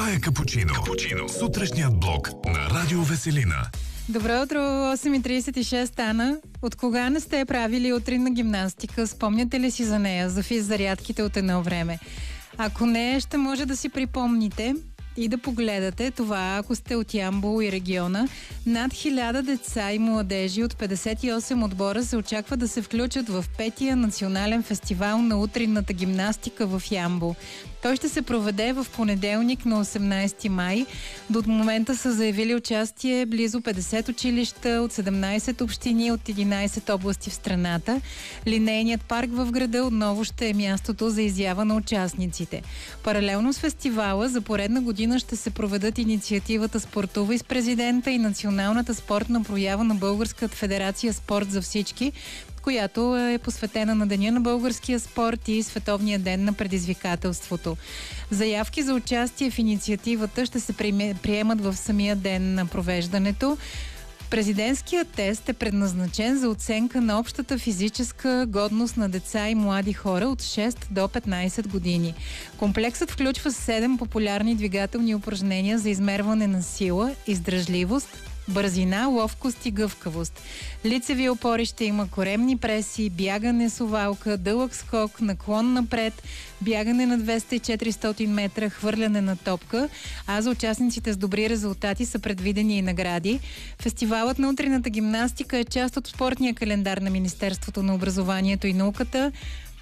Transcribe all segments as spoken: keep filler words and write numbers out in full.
Това е Капучино. Капучино. Сутрешният блок на Радио Веселина. Добро утро, осем и тридесет и шест стана. От кога не сте правили утринна гимнастика? Спомняте ли си за нея, за физзарядките от едно време? Ако не, ще може да си припомните и да погледате това, ако сте от Ямбол и региона. Над хиляда деца и младежи от петдесет и осем отбора се очаква да се включат в петия национален фестивал на утринната гимнастика в Ямбол. Той ще се проведе в понеделник на осемнадесети май. До момента са заявили участие близо петдесет училища от седемнадесет общини от единадесет области в страната. Линейният парк в града отново ще е мястото за изява на участниците. Паралелно с фестивала за поредна година ще се проведат инициативата Спортува из президента и националната спортна проява на Българската федерация Спорт за всички, която е посветена на Деня на българския спорт и Световния ден на предизвикателството. Заявки за участие в инициативата ще се приемат в самия ден на провеждането. Президентският тест е предназначен за оценка на общата физическа годност на деца и млади хора от шест до петнадесет години. Комплексът включва седем популярни двигателни упражнения за измерване на сила, издръжливост, бързина, ловкост и гъвкавост. Лицеви опори ще има коремни преси, бягане с овалка, дълъг скок, наклон напред, бягане на двеста и четиристотин метра, хвърляне на топка, а за участниците с добри резултати са предвидени и награди. Фестивалът на утринната гимнастика е част от спортния календар на Министерството на образованието и науката.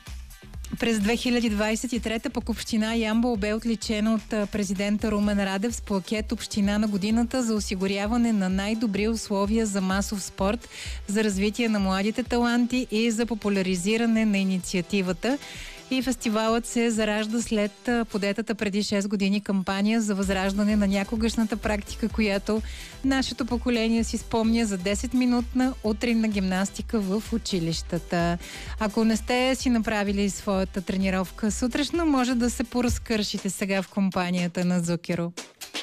През две хиляди двадесет и трета пък община Ямбол бе отличена от президента Румен Радев с плакет Община на годината за осигуряване на най-добри условия за масов спорт, за развитие на младите таланти и за популяризиране на инициативата. И фестивалът се заражда след подетата преди шест години кампания за възраждане на някогашната практика, която нашето поколение си спомня за десет-минутна утринна гимнастика в училищата. Ако не сте си направили своята тренировка сутрешна, може да се поразкършите сега в компанията на Зукеро.